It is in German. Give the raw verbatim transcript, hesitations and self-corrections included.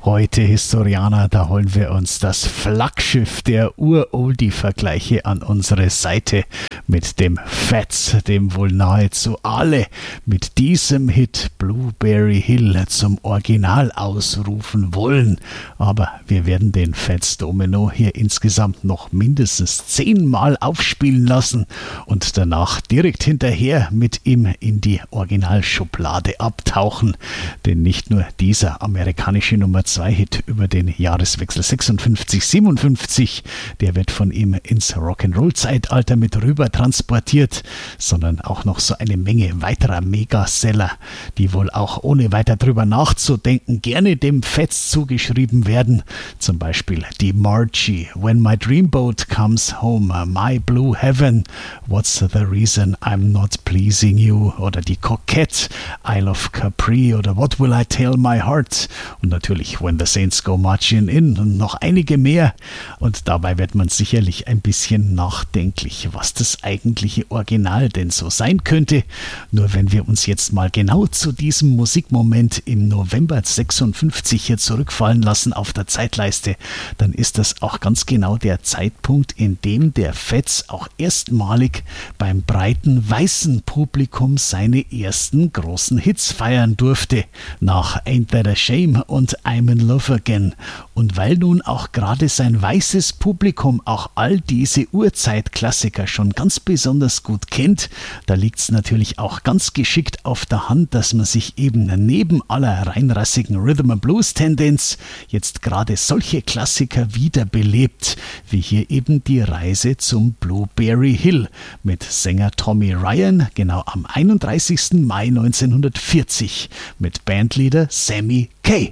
Heute, Historianer, da holen wir uns das Flaggschiff der Ur-Oldie-Vergleiche an unsere Seite mit dem Fats, dem wohl nahezu alle mit diesem Hit Blueberry Hill zum Original ausrufen wollen. Aber wir werden den Fats Domino hier insgesamt noch mindestens zehnmal aufspielen lassen und danach direkt hinterher mit ihm in die Originalschublade abtauchen. Denn nicht nur dieser amerikanische Nummer zwei Hit über den Jahreswechsel sechsundfünfzig siebenundfünfzig, der wird von ihm ins Rock'n'Roll-Zeitalter mit rüber transportiert, sondern auch noch so eine Menge weiterer Megaseller, die wohl auch ohne weiter drüber nachzudenken gerne dem Fats zugeschrieben werden. Zum Beispiel die Margie, When My Dreamboat Comes Home, My Blue Heaven, What's the Reason I'm Not Pleasing You oder die Coquette, Isle of Capri oder What Will I Tell My Heart und natürlich When the Saints Go Marching In und noch einige mehr. Und dabei wird man sicherlich ein bisschen nachdenklich, was das eigentliche Original denn so sein könnte. Nur wenn wir uns jetzt mal genau zu diesem Musikmoment im November sechsundfünfzig hier zurückfallen lassen auf der Zeitleiste, dann ist das auch ganz genau der Zeitpunkt, in dem der Fats auch erstmalig beim breiten weißen Publikum seine ersten großen Hits feiern durfte. Nach Ain't That a Shame und I'm in Love Again. Und weil nun auch gerade sein weißes Publikum auch all diese Urzeitklassiker schon ganz besonders gut kennt, da liegt es natürlich auch ganz geschickt auf der Hand, dass man sich eben neben aller reinrassigen Rhythm and Blues Tendenz jetzt gerade solche Klassiker wiederbelebt, wie hier eben die Reise zum Blueberry Hill mit Sänger Tommy Ryan, genau am einunddreißigsten Mai neunzehnhundertvierzig mit Bandleader Sammy Kaye.